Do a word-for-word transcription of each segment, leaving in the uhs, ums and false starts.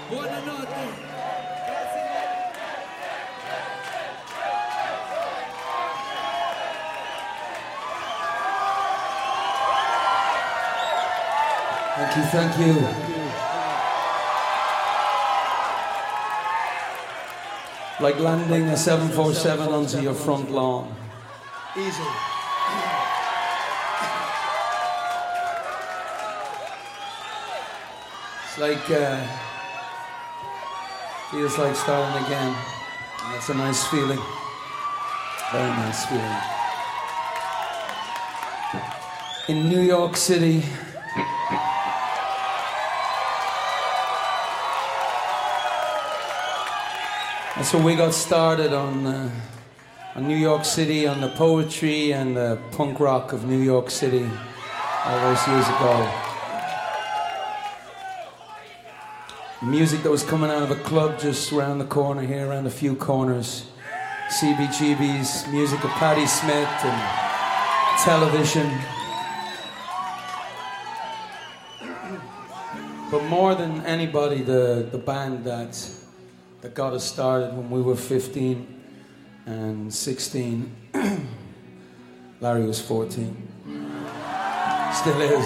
Buonanotte. Thank you, thank you. Like landing a seven forty-seven onto your front lawn. Easy. It's like, uh, feels like starting again. And it's a nice feeling. Very nice feeling. In New York City, that's where we got started on, uh, on New York City, on the poetry and the punk rock of New York City all those years ago. Music that was coming out of a club just around the corner here, around a few corners. C B G B's, music of Patti Smith and television. But more than anybody, the, the band that that got us started when we were fifteen and sixteen. Larry was fourteen. Still is.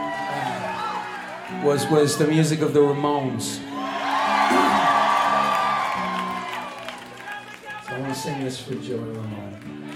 Was, was the music of the Ramones. So I want to sing this for Joey Ramone.